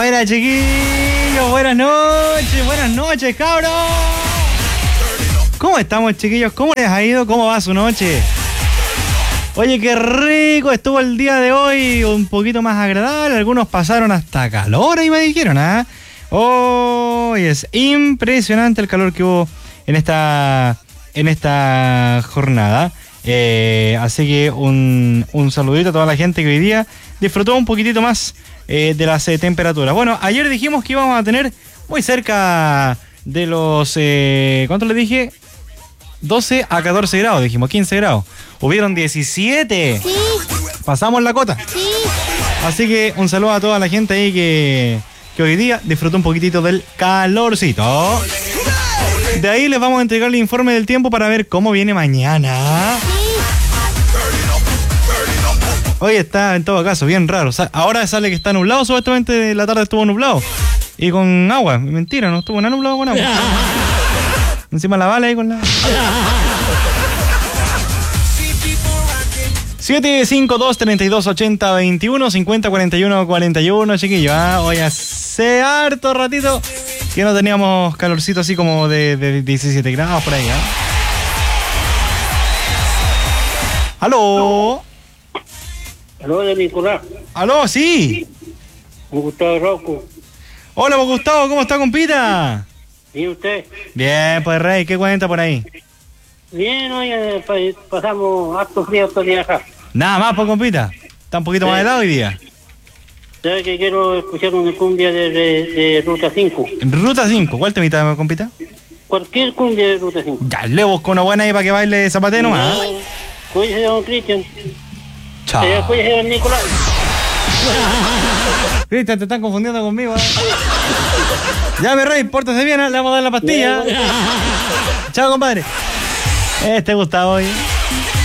Buenas, chiquillos, buenas noches, cabros. ¿Cómo estamos, chiquillos? ¿Cómo les ha ido? ¿Cómo va su noche? Oye, qué rico estuvo el día de hoy, un poquito más agradable. Algunos pasaron hasta calor y me dijeron, ¿ah? Hoy es impresionante el calor que hubo en esta jornada. Así que un saludito a toda la gente que hoy día disfrutó un poquitito más de las temperaturas. Bueno, ayer dijimos que íbamos a tener muy cerca de los... ¿cuánto les dije? 12 a 14 grados, dijimos, 15 grados. Hubieron 17. Sí. Pasamos la cota. Sí. Así que un saludo a toda la gente ahí que hoy día disfrutó un poquitito del calorcito. De ahí les vamos a entregar el informe del tiempo para ver cómo viene mañana. Hoy está, en todo caso, bien raro. Ahora sale que está nublado, supuestamente la tarde estuvo nublado. Y con agua. Mentira, no estuvo nada nublado con agua. Encima la bala ahí con la... 752-3280-21 50-41-41, chiquillo. Hoy hace harto ratito que no teníamos calorcito así como de 17 grados por ahí. ¿Aló? Aló, de Nicolás. ¿Aló? Sí. Gustavo Rocco. Hola, pues, Gustavo, ¿cómo está, compita? ¿Y usted? Bien, pues, Rey, ¿qué cuenta por ahí? Bien, hoy pasamos harto frío estos días acá. Nada más, pues, compita. Está un poquito más helado hoy día. ¿Sabes que quiero escuchar una cumbia de Ruta 5? Ruta 5, ¿cuál temita, compita? Cualquier cumbia de Ruta 5. Ya, le busco una buena ahí para que baile zapateo nomás. Cuídese, don Cristian. Chao. Cuídese, don Nicolás. Cristian, te están confundiendo conmigo. Ya, mi Rey, pórtese bien, le vamos a dar la pastilla. Chao, compadre. Gustavo hoy.